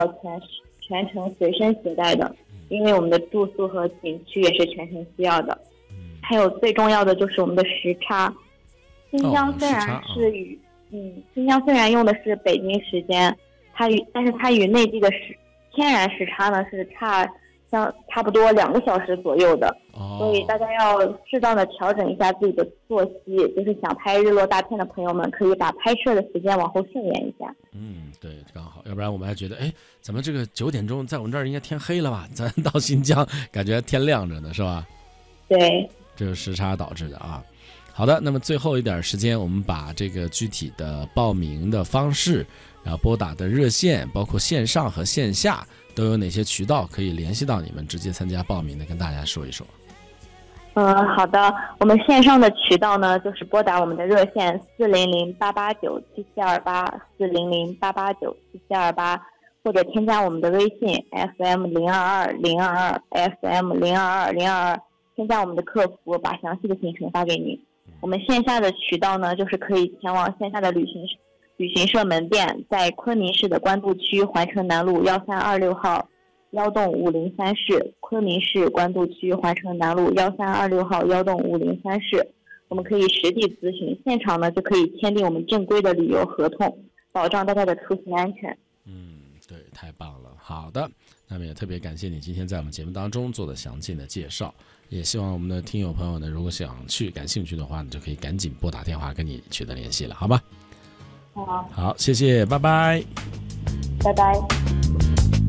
全程随身携带的，因为我们的住宿和景区也是全程需要的。还有最重要的就是我们的时差，新疆虽然是新疆虽然用的是北京时间，但是它与内地的天然时差呢是差不多2个小时左右的，所以大家要适当的调整一下自己的作息，就是想拍日落大片的朋友们可以把拍摄的时间往后顺延一下。 对，刚好，要不然我们还觉得，怎么这个9点钟在我们这儿应该天黑了吧？咱到新疆感觉天亮着呢，是吧？ 对， 这是时差导致的啊。好的，那么最后一点时间，我们把这个具体的报名的方式，然后拨打的热线，包括线上和线下都有哪些渠道可以联系到你们直接参加报名的，跟大家说一说。 好的，我们线上的渠道呢，就是拨打我们的热线400-889-7728，400-889-7728，或者添加我们的微信 FM022-022，FM022-022，添加我们的客服，把详细的行程发给您。我们线下的渠道呢，就是可以前往线下的旅行社门店，在昆明市的官渡区环城南路1326号1栋503室，昆明市官渡区环城南路1326号1栋503室，我们可以实地咨询，现场呢就可以签订我们正规的旅游合同，保障大家的出行安全。 对，太棒了。好的，那么也特别感谢你今天在我们节目当中做的详尽的介绍，也希望我们的听友朋友呢，如果感兴趣的话，你就可以赶紧拨打电话跟你取得联系了，好吧？ 好， 谢谢，拜拜。 拜拜。